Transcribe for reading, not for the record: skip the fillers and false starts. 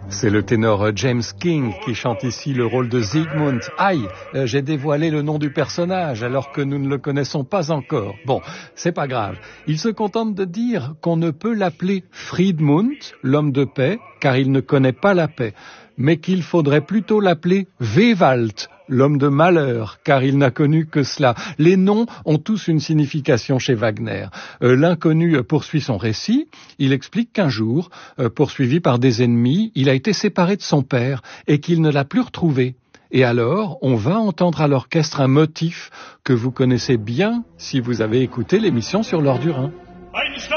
C'est le ténor James King qui chante ici le rôle de Siegmund. Aïe, j'ai dévoilé le nom du personnage alors que nous ne le connaissons pas encore. Bon, c'est pas grave. Il se contente de dire qu'on ne peut l'appeler Friedmund, l'homme de paix, car il ne connaît pas la paix, mais qu'il faudrait plutôt l'appeler Wewald, l'homme de malheur, car il n'a connu que cela. Les noms ont tous une signification chez Wagner. L'inconnu poursuit son récit. Il explique qu'un jour, poursuivi par des ennemis, il a été séparé de son père et qu'il ne l'a plus retrouvé. Et alors, on va entendre à l'orchestre un motif que vous connaissez bien si vous avez écouté l'émission sur l'heure du Rhin. Einstein!